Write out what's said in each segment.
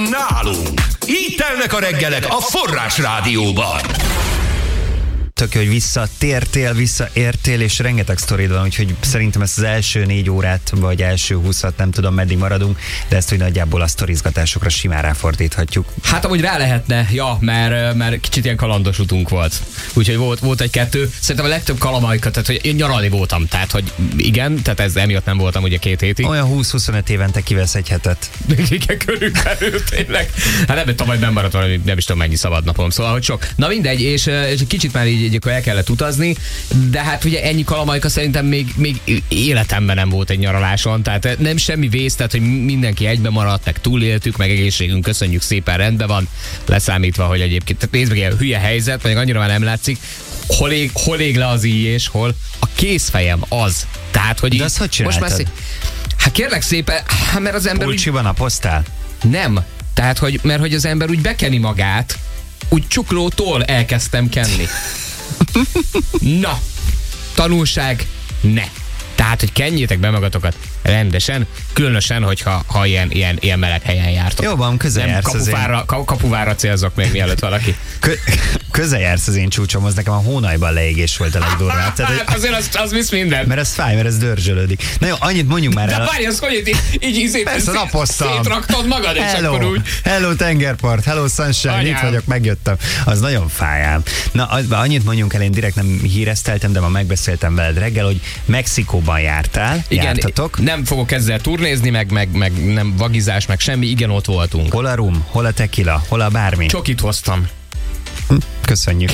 Nálunk. Így telnek a reggelek a Forrás Rádióban. Tök, hogy visszaértél, és rengeteg sztorid van, úgyhogy szerintem ezt az első 4 órát, vagy első 20-at, nem tudom meddig maradunk, de ezt, hogy nagyjából a sztorizgatásokra simán ráfordíthatjuk. Hát amúgy rá lehetne, ja, mert kicsit ilyen kalandos utunk volt. Úgyhogy volt egy-kettő. Szerintem a legtöbb kalamajka, tehát hogy én nyaralni voltam, tehát hogy igen, tehát ez emiatt nem voltam ugye 2 hétig. Olyan 20-25 évente kivesz egy hetet. Igen, körülbelül tényleg. Hát nem, tavaly nem maradt valami, nem is tudom mennyi szabadnapom, szóval hogy sok. Na mindegy, és kicsit már így akkor el kellett utazni, de hát ugye ennyi kalamajka szerintem még életemben nem volt egy nyaraláson, tehát nem semmi vész, tehát hogy mindenki egybe maradt, meg túléltük, meg egészségünk, köszönjük szépen, rendben van, leszámítva, hogy egyébként, tehát nézd meg, ilyen hülye helyzet, meg annyira már nem látszik, hol ég le az íjés, hol a kézfejem az. Tehát, hogy de azt hogy csináltad? Most már hát kérlek szépen, mert az ember Pulcsiban napoztál? Nem, tehát, mert hogy az ember úgy bekeni magát, úgy csuklótól elkezdtem kenni. Na, tanulság, ne. Tehát, hogy kenjétek be magatokat rendesen, különösen, hogyha ilyen meleg helyen jártok. Jó van, közel jársz az én... Kapuvárra célzok még mielőtt valaki. Közel jársz az én csúcsomhoz, nekem a hónajban leégés volt a legdurvább. Hát azért az visz minden. Mert ez fáj, mert ez dörzsölődik. Na jó, annyit mondjuk már el. De várj, az hogy így szétraktad magad, és hello, akkor úgy. Hello tengerpart, hello sunshine, Anyám. itt vagyok, megjöttem. Az nagyon fájám. Na, annyit mondjunk el, én direkt nem híreszteltem, de ma megbeszéltem veled reggel, hogy Mexikóban jártál, igen, jártatok. Nem fogok ezzel turnézni, meg nem vagizás, meg semmi, igen, ott voltunk. Hol a rum, hol a tequila, hol a bármi? Csokit hoztam. Köszönjük.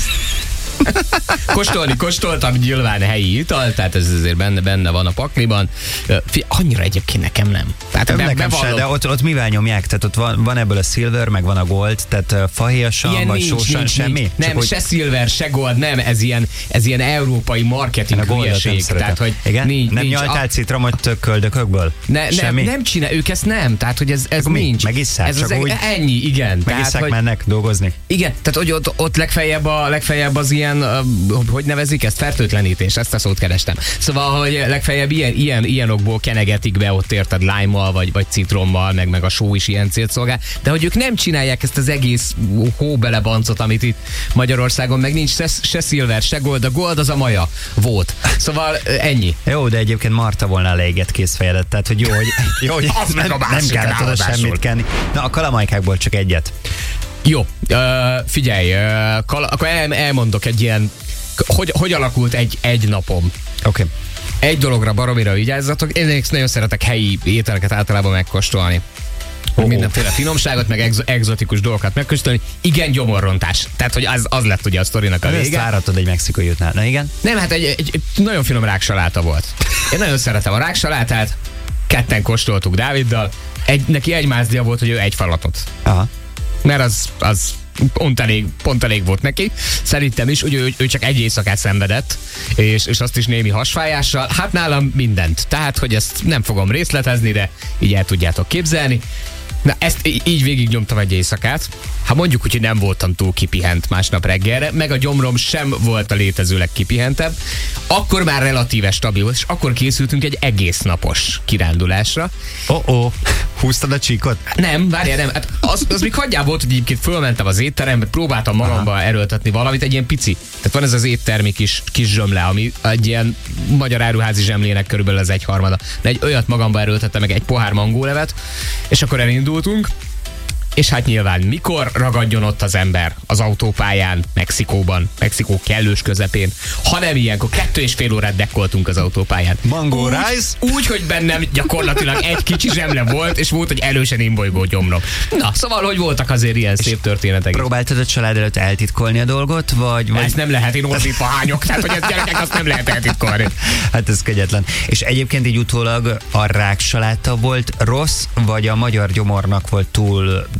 Kóstoltam nyilván helyi ital, tehát ez azért benne van a pakliban. Annyira egyébként nekem nem. Tehát nekem se, de ott mivel nyomják? Tehát ott van ebből a silver, meg van a gold, tehát fahéjasan, vagy sósan, semmi? Nem, csak se silver, se gold, nem, ez ilyen európai marketing hülyeség. Tehát, hogy igen? nincs. Nem nyaltál citromot tököldökökből? Nem csinál, ők ezt nem, tehát hogy ez nincs. Megisszák, ez csak úgy? ennyi, igen. Megisszák, mennek dolgozni? Igen, tehát hogy ott legfeljebb az ilyen, hogy nevezik ezt? Fertőtlenítés, ezt a szót kerestem. Szóval, hogy legfeljebb ilyen okból kenegetik be ott, érted, lime-mal, vagy citrommal, meg a só is ilyen célt szolgál, de hogy ők nem csinálják ezt az egész hóbelebancot, amit itt Magyarországon, meg nincs se silver, se gold, a gold az a maja volt. Szóval ennyi. Jó, de egyébként Marta volna leégett kézfejedet, tehát hogy jó, hogy nem kellett oda semmit kenni. Na, a kalamajkákból csak egyet. Jó, figyelj, akkor elmondok egy ilyen, hogy alakult egy napom. Oké. Egy dologra baromira vigyázzatok, én nagyon szeretek helyi ételeket általában megkóstolni. Mindenféle finomságot, meg egzotikus dolgokat megkóstolni. Igen, gyomorrontás. Tehát, hogy az lett ugye a sztorinak a vége. Ezt várhatod egy mexikai jutnál. Na igen? Nem, hát egy nagyon finom ráksaláta volt. Én nagyon szeretem a ráksalátát, ketten kóstoltuk Dáviddal, neki egy mázdia volt, hogy ő egy falatot. Aha. Mert az pont elég volt neki. Szerintem is, hogy ő csak egy éjszakát szenvedett, és azt is némi hasfájással. Hát nálam mindent. Tehát, hogy ezt nem fogom részletezni, de így el tudjátok képzelni. Na, ezt így végignyomtam egy éjszakát. Ha mondjuk úgy, hogy nem voltam túl kipihent másnap reggelre, meg a gyomrom sem volt a létező legkipihentebb, akkor már relatíve stabil volt, és akkor készültünk egy egész napos kirándulásra. Húztad a csíkot? Nem, várjál, nem. Hát az még hagyjál volt, hogy egyébként fölmentem az étterembe, próbáltam magamba erőltetni valamit, egy ilyen pici. Tehát van ez az éttermi kis zsömle, ami egy ilyen magyar áruházi zsemlének körülbelül az 1/3. De egy olyat magamba erőltettem, meg egy pohár mangólevet, és akkor elindultunk. És hát nyilván mikor ragadjon ott az ember az autópályán, Mexikó kellős közepén, hanem ilyenkor 2,5 órát dekkoltunk az autópályán. Mango rice? Úgy, hogy bennem gyakorlatilag egy kicsi zsemle volt, és volt egy erősen imbolygó gyomrom. Na, szóval, hogy voltak azért ilyen szép történetek. Próbáltad a család előtt eltitkolni a dolgot, vagy... Ezt nem lehet, én ordítva hányok, tehát hogy ezt gyerekek, azt nem lehet eltitkolni. Hát ez kegyetlen. És egyébként így utólag a ráksaláta volt rossz, vagy a magyar gyomornak volt túl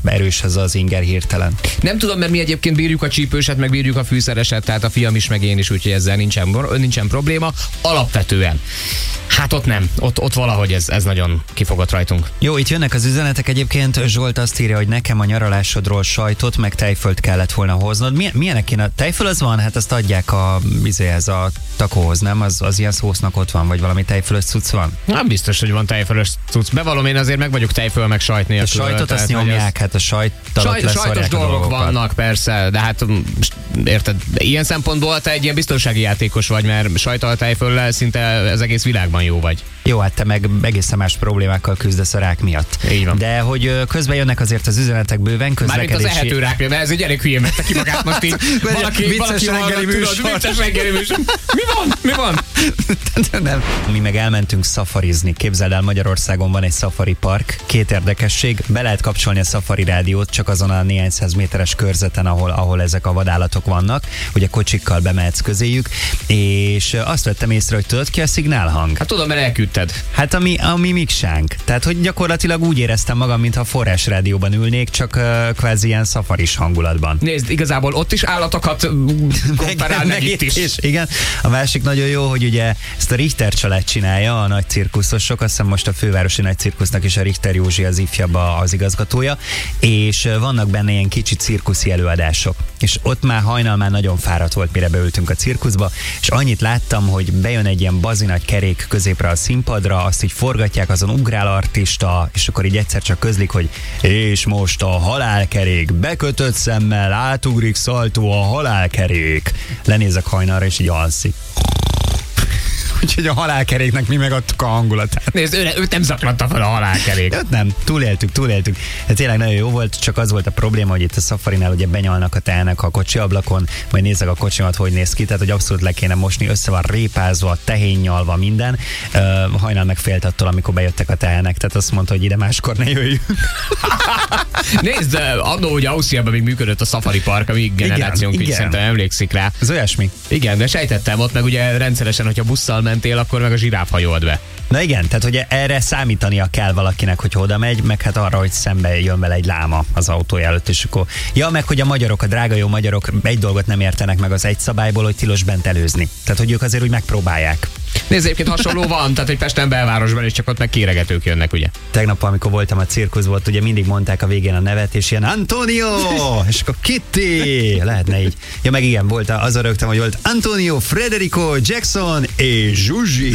erős ez az inger hirtelen. Nem tudom, mert mi egyébként bírjuk a csípőset, meg bírjuk a fűszereset, tehát a fiam is, meg én is, úgyhogy ezzel nincsen probléma. Alapvetően. Hát ott nem. Ott valahogy ez nagyon kifogott rajtunk. Jó, itt jönnek az üzenetek egyébként. Zsolt azt írja, hogy nekem a nyaralásodról sajtot, meg tejfölt kellett volna hoznod. Milyenek kéne? A tejföl az van? Hát azt adják ez a takóhoz, nem? Az ilyen szósznak ott van, vagy valami tejfölös cucc van? Nem biztos, hogy van tejfölös cucc. Bevallom, én azért meg vagyok tejföl, meg sajt nélkül. A sajtot azt nyomják, hát a sajtos dolgok vannak, persze, de hát érted, ilyen szempontból te egy ilyen biztonsági játékos vagy, mert sajttal, tejföllel szinte az egész világban jó vagy. Jó, hát te meg egészen más problémákkal küzdesz a rák miatt. Így van. De hogy közben jönnek azért az üzenetek bőven, közlekedési... Mármint az ehető rák, mert ez egy elég hülyén vette ki magát most így. Valaki reggeli műsor. Mi van? Nem. Mi meg elmentünk szafarizni. Képzeld el, Magyarországon van egy szafari park. 2 érdekesség. Be lehet kapcsolni a szafari rádiót csak azon a néhány száz méteres körzeten, ahol ezek a vadállatok vannak. Ugye kocsikkal bemehetsz közéjük. És azt vettem észre, hogy tudod ki a szignálhang? Hát tudom, mert elküldted. Hát ami miksánk. Tehát, hogy gyakorlatilag úgy éreztem magam, mintha Forrás rádióban ülnék, csak kvázi ilyen szafaris hangulatban. Nézd, igazából ott is állatokat komparál meg itt is. Igen. A másik nagyon jó, hogy ugye ezt a Richter család csinálja, a nagy cirkuszosok, azt hiszem most a fővárosi nagy cirkusznak is a Richter Józsi az ifjabb az igazgatója, és vannak benne ilyen kicsi cirkuszi előadások. És ott már hajnalmán nagyon fáradt volt, mire beültünk a cirkuszba, és annyit láttam, hogy bejön egy ilyen bazinagy kerék középre a színpadra, azt így forgatják, azon ugrál artista, és akkor így egyszer csak közlik, hogy és most a halálkerék, bekötött szemmel átugrik szaltó a halálkerék. Lenézek hajnalra, és így alszik. Úgyhogy a halálkeréknek mi megadtuk a hangulatát. Nézd, őt nem zaklatta fel a halálkerék. Őt nem, túléltük. De tényleg nagyon jó volt, csak az volt a probléma, hogy itt a Safarinál ugye benyalnak a tehenek a kocsi ablakon, majd nézzek a kocsimat, hogy néz ki, tehát hogy abszolút le kéne mosni, össze van répázva, tehénnyalva minden. Hajnal meg félt attól, amikor bejöttek a tehenek, tehát azt mondta, hogy ide máskor ne jöjjünk. Nézd, annó, hogy Ausztriában még működött a Safari Park, amíg generációnk így szerintem emlékszik rá. Ez olyasmi. Igen, de sejtettem ott meg ugye rendszeresen, hogyha busszal mentél, akkor meg a zsiráf hajolt be. Na igen, tehát hogy erre számítania kell valakinek, hogy oda megy, meg hát arra, hogy szembe jön vele egy láma az autója előtt, és akkor... Ja, meg hogy a magyarok, a drága jó magyarok egy dolgot nem értenek meg az egy szabályból, hogy tilos bent előzni. Tehát, hogy ők azért úgy megpróbálják. Nézd, egyébként hasonló van, tehát hogy Pesten belvárosban is csak ott meg kéregetők jönnek, ugye? Tegnap, amikor voltam a cirkuszból, ugye mindig mondták a végén a nevet, és ilyen Antonio, és akkor Kitty, lehetne így. Ja, meg igen, volt, azon rögtem, hogy volt Antonio, Federico, Jackson és Zsuzsi.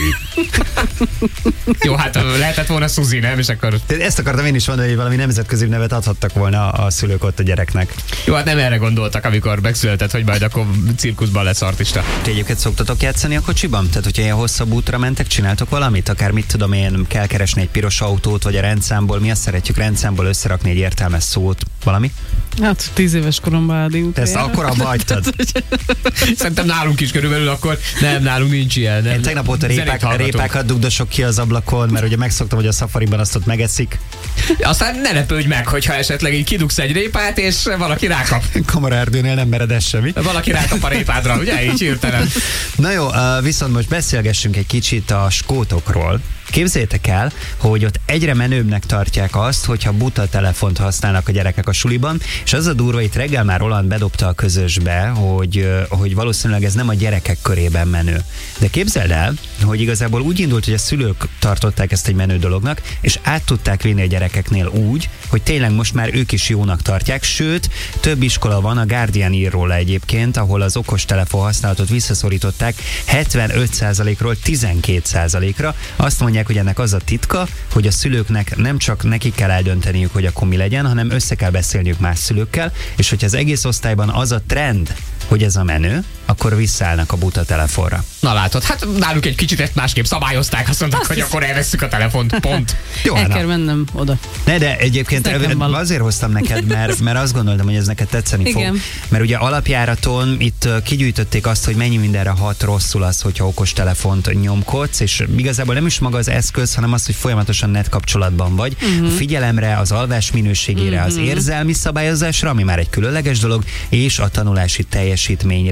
Jó, hát lehetett volna Suzy, nem? És akkor... Ezt akartam én is mondani, hogy valami nemzetközi nevet adhattak volna a szülők ott a gyereknek. Jó, hát nem erre gondoltak, amikor megszületett, hogy majd akkor cirkuszban lesz artista. Ti egyébként szoktatok játszani a kocsiban? Tehát, hogyha ilyen hosszabb útra mentek, csináltok valamit? Akár mit tudom én, kell keresni egy piros autót, vagy a rendszámból, mi azt szeretjük rendszámból összerakni egy értelmes szót, valami? Hát 10 éves koromban Ádi. Ezt akkor abba hagytad. Szerintem nálunk is körülbelül akkor nem, nálunk nincs ilyen. Nem. Én tegnap óta répákat dugdosok ki az ablakon, mert ugye megszoktam, hogy a Safariban azt ott megeszik. Aztán ne lepődj meg, hogyha esetleg így kidugsz egy répát, és valaki rákap. Kamaraerdőnél nem mered ez semmi. Valaki rákap a répádra, ugye? Így hirtelen. Na jó, viszont most beszélgessünk egy kicsit a skótokról. Képzeljétek el, hogy ott egyre menőbbnek tartják azt, hogyha buta telefont használnak a gyerekek a suliban, és az a durva, itt reggel már Roland bedobta a közösbe, hogy valószínűleg ez nem a gyerekek körében menő. De képzeld el, hogy igazából úgy indult, hogy a szülők tartották ezt egy menő dolognak, és át tudták vinni a gyerekeknél úgy, hogy tényleg most már ők is jónak tartják, sőt, több iskola van, a Guardian ír róla egyébként, ahol az okostelefon használatot visszaszorították 75%-ról 12%-ra. Azt mondják, hogy ennek az a titka, hogy a szülőknek nem csak nekik kell eldönteniük, hogy akkor mi legyen, hanem össze kell beszélniük más szülőkkel, és hogyha az egész osztályban az a trend, hogy ez a menő, akkor visszaállnak a buta telefonra. Na látod, hát náluk egy kicsit ezt másképp szabályozták, azt mondták, hogy akkor elvesszük a telefont, pont. Jó, el kell mennem oda. Ne, de egyébként azért hoztam neked, mert azt gondoltam, hogy ez neked tetszeni fog. Mert ugye alapjáraton itt kigyűjtötték azt, hogy mennyi mindenre hat rosszul az, hogyha okostelefont nyomkodsz, és igazából nem is maga az eszköz, hanem az, hogy folyamatosan net kapcsolatban vagy. A figyelemre, az alvás minőségére, az érzelmi szabályozásra, ami már egy különleges dolog, és a tanulási teljesítményre is.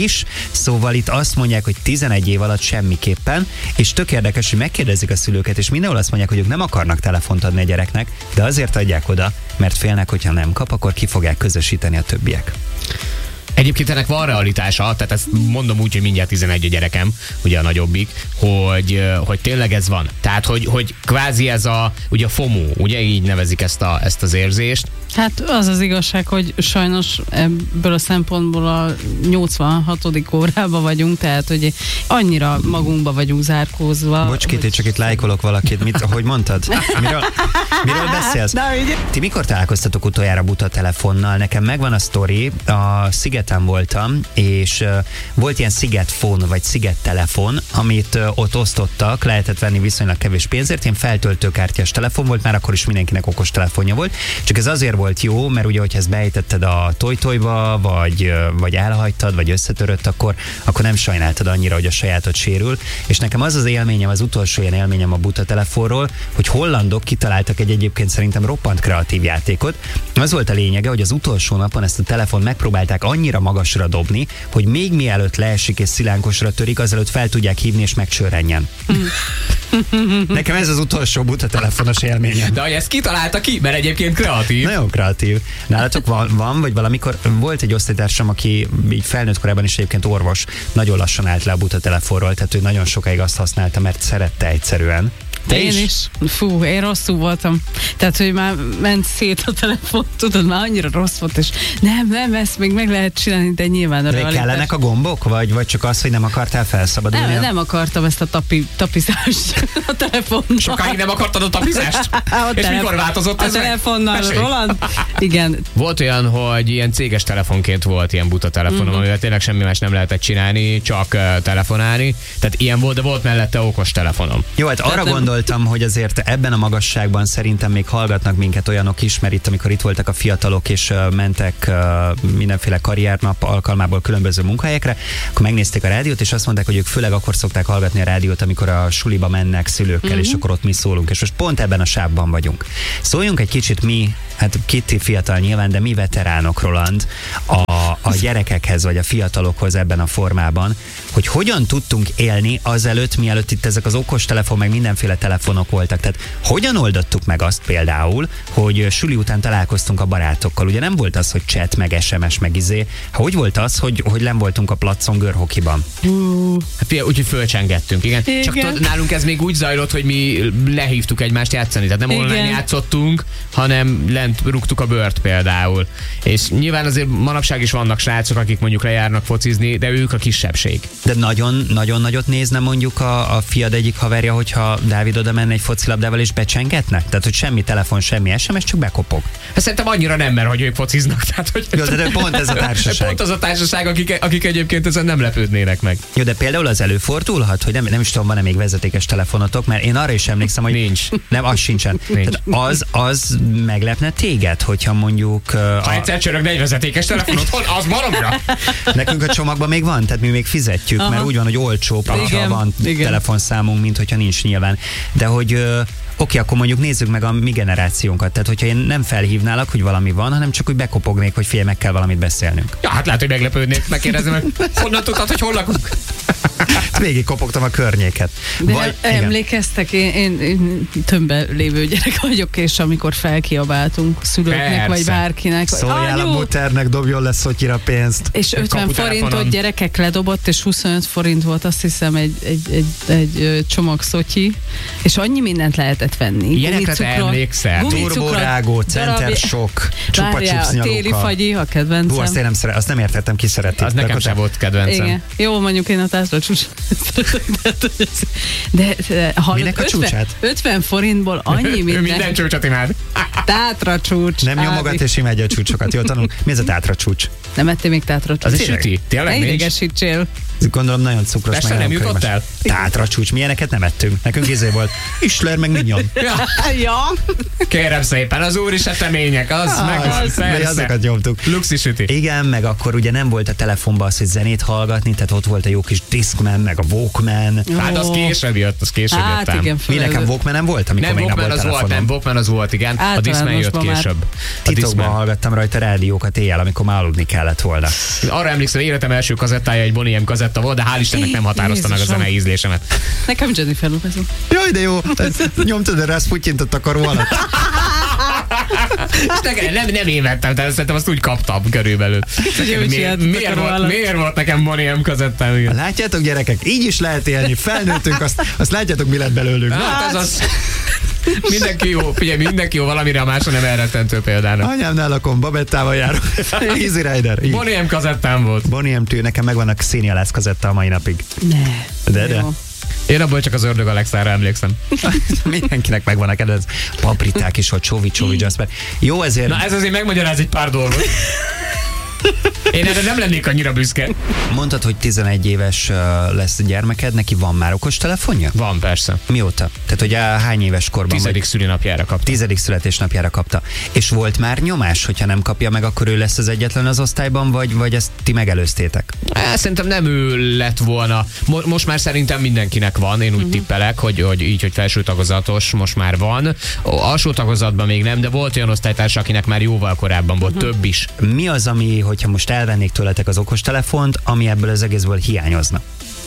is, szóval itt azt mondják, hogy 11 év alatt semmiképpen, és tök érdekes, hogy megkérdezik a szülőket, és mindenhol azt mondják, hogy ők nem akarnak telefont adni a gyereknek, de azért adják oda, mert félnek, hogyha nem kap, akkor ki fogják közösíteni a többiek. Egyébként ennek van realitása, tehát ezt mondom úgy, hogy mindjárt 11 a gyerekem, ugye a nagyobbik, hogy tényleg ez van. Tehát, hogy kvázi ez ugye a FOMO, ugye így nevezik ezt az érzést. Hát az az igazság, hogy sajnos ebből a szempontból a 86. órában vagyunk, tehát hogy annyira magunkba vagyunk zárkózva. Bocs, Kiti, csak itt lájkolok valakit. Hogy mondtad? Miről beszélsz? Ti mikor találkoztatok utoljára buta telefonnal? Nekem megvan a sztori, a Szigeten voltam, és volt ilyen szigetfón, vagy szigettelefon, amit ott osztottak, lehetett venni viszonylag kevés pénzért, ilyen feltöltőkártyás telefon volt, már akkor is mindenkinek okos telefonja volt, csak ez azért volt jó, mert ugye, hogyha ezt beejtetted a tojtojba, vagy elhagytad, vagy összetörött, akkor nem sajnáltad annyira, hogy a sajátod sérül, és nekem az élményem, az utolsó ilyen élményem a buta telefonról, hogy hollandok kitaláltak egy egyébként szerintem roppant kreatív játékot. Az volt a lényege, hogy az utolsó napon ezt a telefont megpróbálták annyira magasra dobni, hogy még mielőtt leesik és szilánkosra törik, azelőtt fel tudják hívni és megcsörrenjen. Nekem ez az utolsó buta telefonos élményem. De hogy ezt kitalálta ki? Mert egyébként kreatív. Nagyon kreatív. Nálatok van, vagy valamikor volt egy osztálytársam, aki így felnőtt korában is egyébként orvos, nagyon lassan állt le a buta telefonról, tehát ő nagyon sokáig azt használta, mert szerette egyszerűen. Én is. Fú, én rosszul voltam. Tehát, hogy már ment szét a telefon, tudod, már annyira rossz volt, és nem, ezt még meg lehet csinálni, de nyilván a realitás. Kellenek a gombok, vagy csak az, hogy nem akartál felszabadulni? Nem akartam ezt a tapizást a telefonnal. Sokáig nem akartad a tapizást? És mikor változott ez a telefonnal, Roland? Igen. Volt olyan, hogy ilyen céges telefonként volt ilyen buta telefonom, amivel tényleg semmi más nem lehetett csinálni, csak telefonálni. Tehát ilyen volt, de volt mellette okos telefonom. Jó, hát arra gondoltam, hogy azért ebben a magasságban szerintem még hallgatnak minket olyanok is, mert itt, amikor itt voltak a fiatalok, és mentek mindenféle karriernap alkalmából különböző munkahelyekre, akkor megnézték a rádiót, és azt mondták, hogy ők főleg akkor szokták hallgatni a rádiót, amikor a suliba mennek szülőkkel, és akkor ott mi szólunk, és most pont ebben a sávban vagyunk. Szóljunk egy kicsit mi, hát Kitty fiatal nyilván, de mi veteránok, Roland, a gyerekekhez, vagy a fiatalokhoz ebben a formában, hogy hogyan tudtunk élni azelőtt, mielőtt itt ezek az okostelefon, meg mindenféle telefonok voltak. Tehát hogyan oldottuk meg azt például, hogy suli után találkoztunk a barátokkal? Ugye nem volt az, hogy chat, meg SMS, meg Hogy volt az, hogy nem voltunk a placon görhokiban? Hát úgyhogy fölcsengettünk, igen. Csak nálunk ez még úgy zajlott, hogy mi lehívtuk egymást játszani. Tehát nem online játszottunk, hanem lent rúgtuk a bört például. És nyilván azért manapság is vannak srácok, akik mondjuk lejárnak focizni, de ők a kisebbség. De nagyon nagyot nézne mondjuk a fiad egyik haverja, hogyha Dávid oda menne egy focilabdával és becsengetne? Tehát, hogy semmi telefon, semmi SMS, csak bekopog. Hát szerintem annyira nem, mert hogy ők fociznak. Tehát, hogy jó, de pont ez a társaság. Pont az a társaság, akik egyébként ezen nem lepődnének meg. Jó, de például az előfordulhat, hogy nem is tudom, van-e még vezetékes telefonotok, mert én arra is emlékszem, hogy nincs. Nem, az sincsen. Az meglepne téged, hogyha mondjuk... Ha egyszer csörögne egy vezetékes telefonot, az maromra. Nekünk a csomagban még van, tehát mi még fizetjük, mert úgy van, hogy olcsóbb, ha van telefonszámunk, mint hogyha nincs nyilván. De hogy oké, akkor mondjuk nézzük meg a mi generációnkat. Tehát, hogyha én nem felhívnálak, hogy valami van, hanem csak úgy bekopognék, hogy figyelj, meg kell valamit beszélnünk. Ja, hát lehet, hogy meglepődnék, megkérdezem, hogy honnan tudtad, hogy hol lakunk? Végig kopogtam a környéket. De emlékeztek, én tömbben lévő gyerek vagyok, és amikor felkiabáltunk szülőknek, vagy bárkinek. Szóljál a muternek, dobjon le szotyira pénzt. És 50 forintot gyerekek ledobott, és 25 forint volt, azt hiszem, egy csomag szotyi, és annyi mindent lehetett venni. Ilyenekre emlékszel. Turborágó, Center Shock, Csupa Chips nyalóka. Téli fagyi, a kedvencem. Azt nem értettem, ki szereti. Az nekem sem volt kedvencem. Igen. Jó, mondjuk én a tátra csúcs. De minek a csúcsát? 50 forintból annyi minden. Minden csúcsot imád. Tátra csúcs. Nem nyomogat és imádja a csúcsokat. Jól tanul. Mi ez a tátra csúcs? Nem ettél még tátra csúcs? Az egy süti. Tényleg ne idegesítsél. Gondolom nagyon cukros. Persze meg nem nagyon jutott krémes. el? Tátra csúcs, milyeneket nem ettünk. Nekünk volt Isler meg mignon. Ja. Kérem szépen, az úri események, az megvan, Mi persze. azokat nyomtuk. Luxisüti. Igen, meg akkor ugye nem volt a telefonban az, hogy zenét hallgatni, tehát ott volt a jó kis Discman, meg a Walkman. Hát az később jött, Hát igen, Mi főleg. nekem Walkman volt, amikor Nem, még nem Walkman volt az volt, telefonom. nem, Walkman az volt, igen. A Discman jött Általánosban már. később. A Titokban Discman. hallgattam rajta rádiókat éjjel, amikor már aludni kellett volna. Arra emlékszem, életem első kazettája egy Boney M kazetta volt, de hál' Istennek nem határozta meg a Jézusom. zenei ízlésemet. Nekem Jennifer Lopez. Jaj, de jó, nyomtad a Rasputyint a takaró alatt. És nekem nem én vettem, tehát szerintem azt úgy kaptam körülbelül. Ugye, úgy csinált a takaró alatt. Miért volt nekem Boney M kazettám? Igen. Látjátok, gyerekek, így is lehet élni, felnőttünk, azt látjátok, mi lett belőlünk. Hát ez az... Mindenki jó, figyelj, mindenki jó valamire, a másra nem elrettentő példának. Anyámnál lakom, Babettával járok. Easy Rider. így. Boney M kazettám volt. Bonnie M. nekem megvan a Xenia Lász kazetta a mai napig. Ne. De. Jó. Én abból csak az Ördög Alexára emlékszem. Mindenkinek megvan a kedvenc papriták is, hogy Csovi Jasper. Jó, ezért... Na ez azért megmagyaráz egy pár dolgot. Én erre nem lennék annyira büszke. Mondtad, hogy 11 éves lesz a gyermeked, neki van már okos telefonja? Van, persze. Mióta? Tehát, hogy hány éves korban 10. szülinapjára kaptam. 10. születésnapjára kapta. És volt már nyomás, hogyha nem kapja meg, akkor ő lesz az egyetlen az osztályban, vagy ezt ti megelőztétek? Szerintem nem ő lett volna. Most már szerintem mindenkinek van. Én úgy tippelek, hogy így, hogy felső tagozatos most már van. Alsó tagozatban még nem, de volt olyan osztálytárs, akinek már jóval korábban volt, több is. Mi az, ami, hogyha most elvennék tőletek az okostelefont, ami ebből az egészből hiányozna?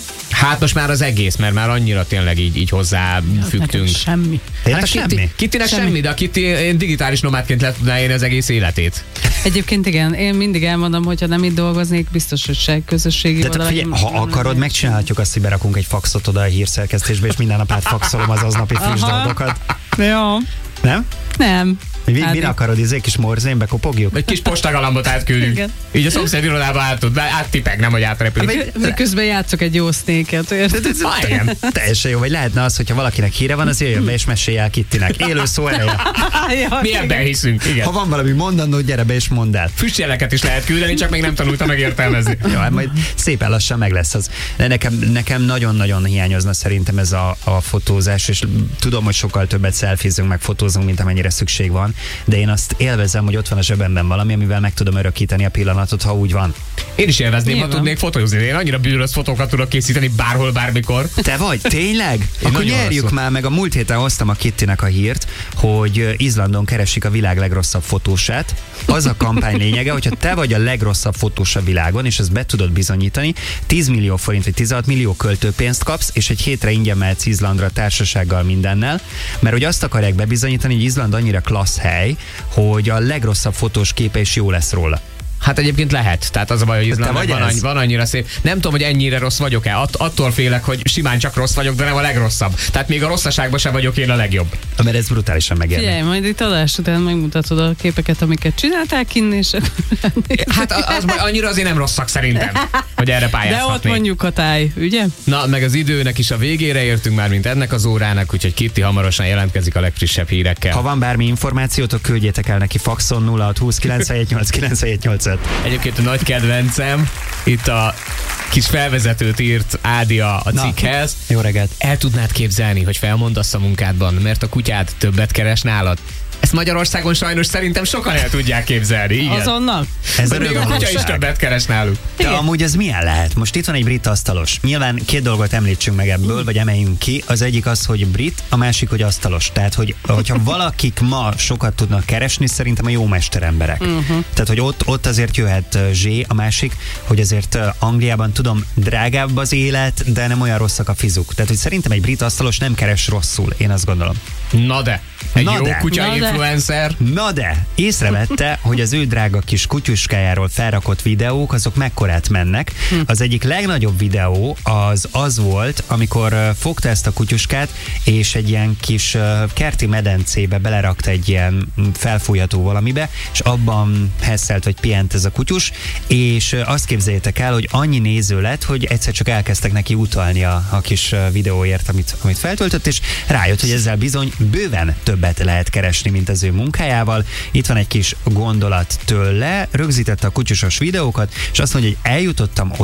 Hát most már az egész, mert már annyira tényleg így hozzáfüggtünk. Nekem semmi. Tényleg Hát a semmi? Kittinek Semmi. semmi, de a Kitty én digitális nomádként le tudná élni az egész életét. Egyébként igen, én mindig elmondom, hogyha nem itt dolgoznék, biztos, hogy se közösségi De te oldalak. figyelj, ha akarod, megcsinálhatjuk azt, hogy berakunk egy faxot oda a hírszerkesztésbe, és minden nap átfaxolom az aznapi friss Aha. dolgokat. Jó. Nem? Nem. Hát Mire akarod, kis morzénbe kopogjuk? Egy kis postagalambot átküldünk. Igen. Így a szomszéd irodába áttipeg, nem hogy átrepül. Miközben játszok egy jó sznéket, érted? Igen. Teljesen jó, vagy lehetne az, hogyha valakinek híre van, az jöjjön be és mesélj el Kittinek. Élő szó ereje. Mi ebben hiszünk, igen. Ha van valami mondandó, gyere be és mondd el. Füstjeleket is lehet küldeni, csak még nem tanulta megértelmezni. Jó, hát majd szépen lassan meg lesz az. De nekem nagyon-nagyon hiányozna szerintem ez a fotózás, és tudom, hogy sokkal többet szelfizünk, meg fotózunk, mint amennyire szükség van, de én azt élvezem, hogy ott van a zsebemben valami, amivel meg tudom örökíteni a pillanatot, ha úgy van. Én is élvezném, ha Nyilván. tudnék fotózni. Én annyira bűnös fotókat tudok készíteni bárhol, bármikor. Te vagy? Tényleg? Akkor nagyon nyerjük rosszul. már meg. A múlt héten hoztam a Kittinek a hírt, hogy Izlandon keresik a világ legrosszabb fotósát. Az a kampány lényege, hogyha te vagy a legrosszabb fotós a világon, és ezt be tudod bizonyítani, 10 millió forint vagy 16 millió költőpénzt kapsz, és egy hétre ingyen mehetsz Izlandra társasággal mindennel, mert hogy azt akarják bebizonyítani, hogy Izland annyira klassz hely, hogy a legrosszabb fotós képe is jó lesz róla. Hát egyébként lehet. Tehát az a baj, hogy Izlandnak vagy ez? van annyira szép. Nem tudom, hogy ennyire rossz vagyok-e. Attól félek, hogy simán csak rossz vagyok, de nem a legrosszabb. Tehát még a rosszaságban sem vagyok én a legjobb. Mert ez brutálisan megérne. Figyelj, majd itt adás után megmutatod a képeket, amiket csinálták innen, és Hát az baj, annyira azért nem rosszak szerintem, hogy erre de pályázhatnék. ott mondjuk a táj, ugye? Na, meg az időnek is a végére értünk már, mint ennek az órának, úgyhogy Kitty hamarosan jelentkezik a legfrissebb hírekkel. Ha van bármi információtok, küldjétek el neki faxon 0620 978 978. Egyébként a nagy kedvencem, itt a kis felvezetőt írt Ádia a Na. cikkhez. Jó reggelt! El tudnád képzelni, hogy felmondasz a munkádban, mert a kutyád többet keres nálad? Ezt Magyarországon sajnos szerintem sokan el tudják képzelni. Igen. Azonnal? Ez Hogy még a kutya is többet keres náluk. De amúgy ez milyen lehet? Most itt van egy brit asztalos. Nyilván két dolgot említsünk meg ebből, vagy emeljünk ki. Az egyik az, hogy brit, a másik, hogy asztalos. Tehát, hogyha valakik ma sokat tudnak keresni, szerintem a jó mesteremberek. Tehát, hogy ott azért jöhet zsé, a másik, hogy azért Angliában tudom, drágább az élet, de nem olyan rosszak a fizuk. Tehát, hogy szerintem egy brit asztalos nem keres rosszul, én azt gondolom. Na de, egy Na jó de. kutya Na de. influencer. Na de, észrevette, hogy az ő drága kis kutyuskájáról felrakott videók, azok mekkorát mennek. Az egyik legnagyobb videó az volt, amikor fogta ezt a kutyuskát, és egy ilyen kis kerti medencébe belerakta egy ilyen felfújható valamibe, és abban hesszelt, vagy pihent ez a kutyus, és azt képzeljétek el, hogy annyi néző lett, hogy egyszer csak elkezdtek neki utalni a kis videóért, amit feltöltött, és rájött, hogy ezzel bizony bőven többet lehet keresni, mint az ő munkájával. Itt van egy kis gondolat tőle, rögzítette a kutyusos videókat, és azt mondja, hogy eljutottam oda,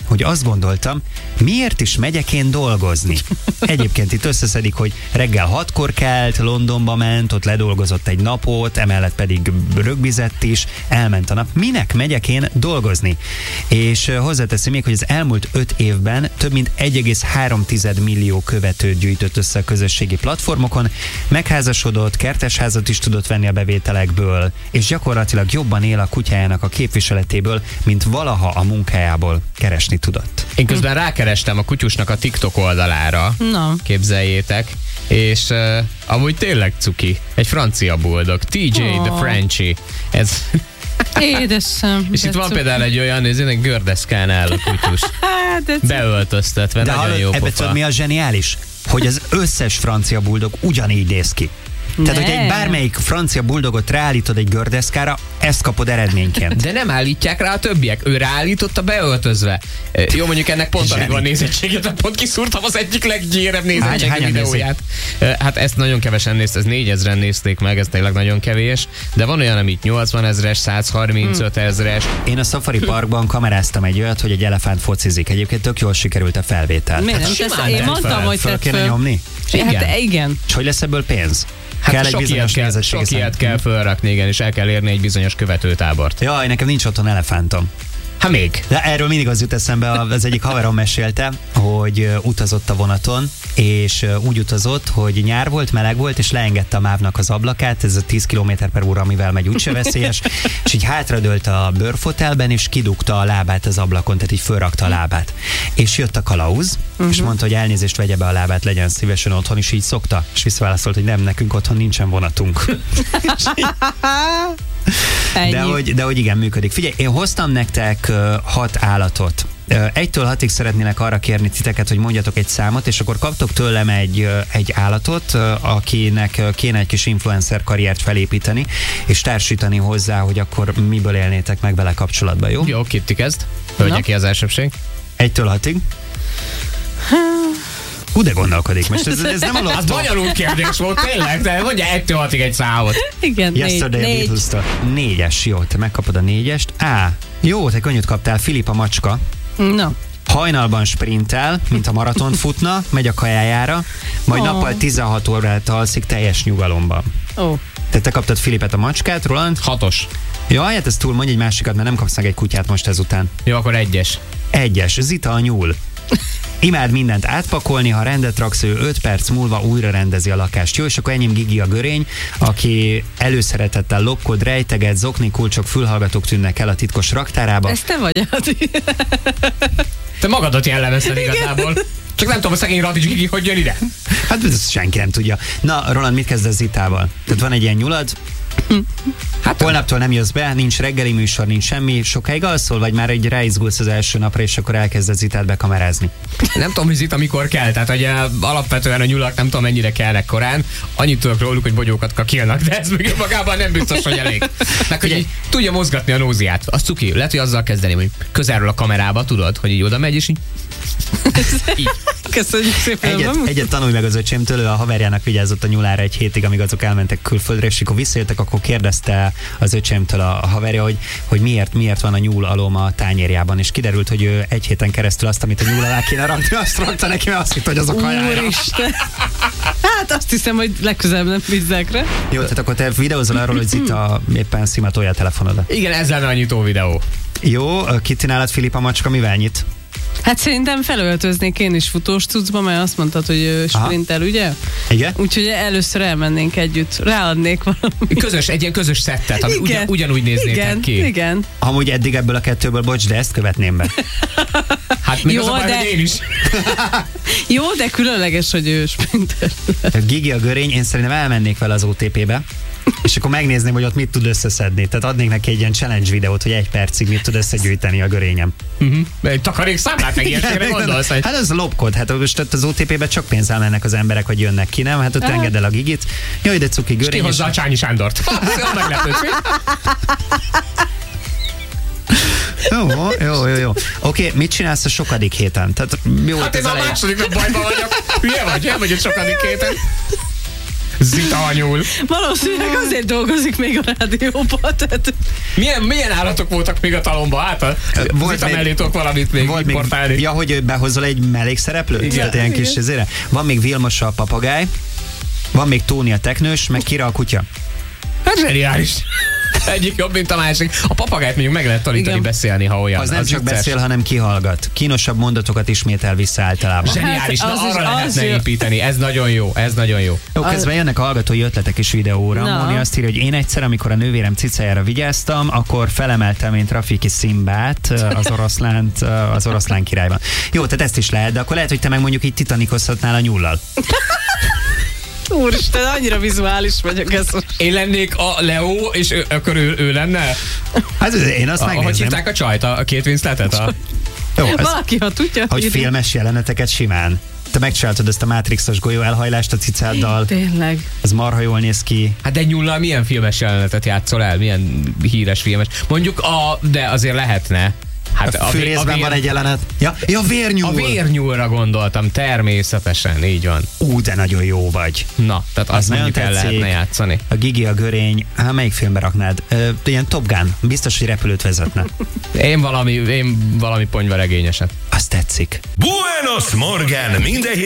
hogy azt gondoltam, miért is megyek én dolgozni. Egyébként itt összeszedik, hogy reggel 6-kor kelt, Londonba ment, ott ledolgozott egy napot, emellett pedig rögbizett is, elment a nap. Minek megyek én dolgozni? És hozzáteszi még, hogy az elmúlt 5 évben több mint 1,3 millió követőt gyűjtött össze a közösségi platformokon, megházasodott, kertesházat is tudott venni a bevételekből, és gyakorlatilag jobban él a kutyájának a képviseletéből, mint valaha a munkájából keresni tudott. Én közben rákerestem a kutyusnak a TikTok oldalára, képzeljétek, és amúgy tényleg cuki. Egy francia bulldog, TJ the Frenchie. Ez... Édesem. És itt van például egy olyan, nézzének, gördeszkán áll a kutyus. Beöltöztetve, de nagyon jó ebbe pofa. mi a zseniális? Hogy az összes francia bulldog ugyanígy néz ki. Tehát, hogy egy bármelyik francia bulldogot ráállítod egy gördeszkára, ezt kapod eredményként. De nem állítják rá a többiek. Ő ráállította beöltözve. Jó, mondjuk ennek pont alig van nézettsége, de pont kiszúrtam az egyik leggyérebb nézettségű videóját. Hát ezt nagyon kevesen nézte, ez 4000-en nézték meg, ez tényleg nagyon kevés. De van olyan, amit 80 000-es, 135 000-es. Én a Safari Parkban kameráztam egy olyat, hogy egy elefánt focizik. Egyébként tök jól sikerült a felvétel. Miért nem tesz? Én mondtam, hogy fel kéne nyomni? Hát igen. És hogy lesz ebből pénz? Hát kell egy bizonyos nézettség. Sok ilyet kell fölrakni, igen, és el kell érni egy bizonyos követőtábort. Jaj, nekem nincs otthon elefántom. Hát még. De erről mindig az jut eszembe, az egyik haverom mesélte, hogy utazott a vonaton, és úgy utazott, hogy nyár volt, meleg volt, és leengedte a mávnak az ablakát, ez a 10 km/h, amivel megy, úgyse veszélyes, és így hátradőlt a bőrfotelben, és kidugta a lábát az ablakon, tehát így fölrakta a lábát. És jött a kalauz, és mondta, hogy elnézést, vegye be a lábát, legyen szívesen otthon, és így szokta, és visszaválaszolt, hogy nem, nekünk otthon nincsen vonatunk. De hogy igen, működik. Figyelj, én hoztam nektek 6 állatot. 1-től 6-ig szeretnélek arra kérni titeket, hogy mondjatok egy számot, és akkor kaptok tőlem egy állatot, akinek kéne egy kis influencer karriert felépíteni, és társítani hozzá, hogy akkor miből élnétek meg vele kapcsolatban, jó? Jó, Kitty kezd. Hölgye ki az elsőbség. 1-től 6-ig. De gondolkodik. Most ez nem a lottó. Az bonyolult kérdés volt, tényleg, de mondja 1-től 6-ig egy számot. Igen, 4. 4-es, jó, te megkapod a 4-est. Jó, te könnyűt kaptál, Filip a macska. No. Hajnalban sprintel, mint a maratont futna, megy a kajájára, majd nappal 16 órát alszik teljes nyugalomban. Tehát te kaptad Filipet a macskát, Roland? 6-os. Jaj, hát ez túl, mondj egy másikat, mert nem kapsz meg egy kutyát most ezután. Jó, akkor 1-es. 1-es, Zita a nyúl. Imád mindent átpakolni, ha rendet raksz, ő 5 perc múlva újra rendezi a lakást. Jó, és akkor enyém Gigi a görény, aki előszeretettel lopkod, rejteget, zokni, kulcsok, fülhallgatók tűnnek el a titkos raktárába. Ez te vagy, Te magadat jellemezted igazából. Csak nem tudom, a szegény Radics Gigi hogy jön ide. Hát ezt senki nem tudja. Na, Roland, mit kezdesz Zitával? Tehát van egy ilyen nyulad, hát holnaptól nem jössz be, nincs reggeli műsor, nincs semmi, sokáig alszol, vagy már egy ráizgulsz az első napra, és akkor elkezded Zitát bekamerázni? Nem tudom, hogy Zita mikor kell, tehát hogy alapvetően a nyulak nem tudom mennyire kelnek korán, annyit tudok róluk, hogy bogyókat kakilnak, de ez még magában nem biztos, hogy elég. Meg hogy így tudja mozgatni a nóziát, az cuki, lehet, hogy azzal kezdeni, hogy közelről a kamerába, tudod, hogy így oda megy, és így. Köszönjük szépen. Egyet tanulj meg az öcsémtől, ő a haverjának vigyázott a nyulára egy hétig, amíg azok elmentek külföldre, és akkor visszajöttek, akkor kérdezte az öcsémtől a haverja, hogy miért van a nyúl alom a tányérjában, és kiderült, hogy ő egy héten keresztül azt, amit a nyúl alá kéne rakni, azt rakta neki, mert azt hitt, hogy az a kajára. Úristen. Hát azt hiszem, hogy legközelebb nem fizzákra. Jó, tehát akkor te videózol arról, hogy Zita éppen szimatolja a telefonodat. Igen, ez lenne a nyitó videó. Jó, Kitty, nálad Filip a macska mivel nyit? Hát szerintem felöltöznék én is futós cuccba, mert azt mondtad, hogy sprintel, ugye? Igen. Úgyhogy először elmennénk együtt, ráadnék valami. Egy ilyen közös szettet, ami ugyanúgy néznétek ki. Igen. Amúgy eddig ebből a kettőből, bocs, de ezt követném be. Hát még az a baj, hogy én is. Jó, de különleges, hogy ő sprinter. Gigi a görény, én szerintem elmennék vele az OTP-be, és akkor megnézném, hogy ott mit tud összeszedni. Tehát adnék neki egy ilyen challenge videót, hogy 1 percig mit tud összegyűjteni a görényem. Egy takarékszámlát meg ilyesmire gondolsz? Hát ez lopkod, hát most az OTP-be csak pénzzel mennek az emberek, hogy jönnek ki, nem? Hát ott engedd el a Gigit. Jaj, de cuki görény. És ki hozzá a Csányi Sándort. Meglepőség. Jó. Oké, mit csinálsz a sokadik héten? Tehát, jó, hát ez a második nap bajban vagyok. Hülye vagy a sokadik héten. Zita anyul. Valószínűleg azért dolgozik még a rádióban. Tehát... Milyen állatok voltak még a talomba? Hát Zita mellé tudok valamit még importálni. Ja, hogy behozol egy mellékszereplőt? Igen. Tehát ilyen kis ezére. Van még Vilmos a papagáj, van még Tóni a teknős, meg Kira a kutya. Hát zseniális. Egyik jobb, mint a másik. A papagájt mondjuk meg lehet tanítani Igen. beszélni, ha olyan. Az nem csak vicces. beszél, hanem kihallgat. Kínosabb mondatokat ismétel vissza általában. Zseniális, Hát, na az is- arra az lehetne jó. építeni. Ez nagyon jó, ez nagyon jó. Jó, közben jönnek a hallgatói ötletek is videóra. Na. Móni azt írja, hogy én egyszer, amikor a nővérem cicájára vigyáztam, akkor felemeltem, mint Rafiki Szimbát, az oroszlán királyban. Jó, tehát ezt is lehet, de akkor lehet, hogy te meg mondjuk így titanikozhatnál a nyullal. Úristen, annyira vizuális vagyok ez. Én lennék a Leo, és akkor ő lenne? Hát én azt Hogy megnézném. hívták a csajt, a Kate Winsletet? Jó, ez, Valaki, ha tudja, hogy írja. filmes jeleneteket simán. Te megcsináltad ezt a Matrixos golyó elhajlást a cicáddal, Tényleg. ez marha jól néz ki. Hát de nyullal milyen filmes jelenetet játszol el? Milyen híres filmes? Mondjuk de azért lehetne. Hát A fűrészben van egy jelenet. Ja, vérnyúl. A vérnyúlra gondoltam, természetesen, így van. De nagyon jó vagy. Na, tehát azt nagyon mondjuk el tetszik. lehetne játszani. A Gigi a görény, melyik filmbe raknád? Ilyen Top Gun, biztos, hogy repülőt vezetne. Én valami ponyvaregényeset. Azt tetszik. Buenos Morgan, minden